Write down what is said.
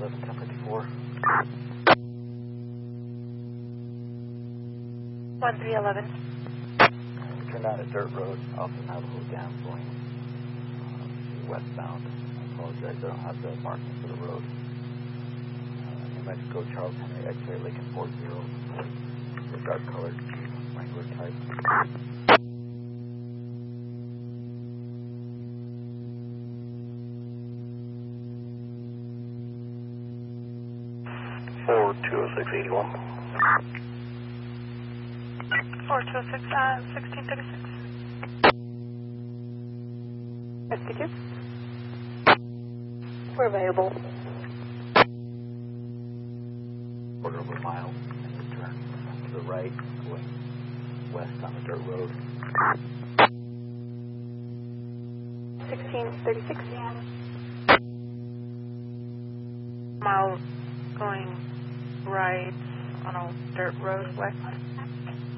11, 1054. 1311. We turned down a dirt road off the Navajo Dam going westbound. I apologize, I don't have the marking for the road. New Mexico, Charles Henry, X-ray, Lincoln 40. The dark colored Jeep, Wrangler type. Four 20681. 4206, 1636. 52. We're available. Quarter of a mile and then turn to the right, going west on the dirt road. 1636. Mile going right on a dirt road west.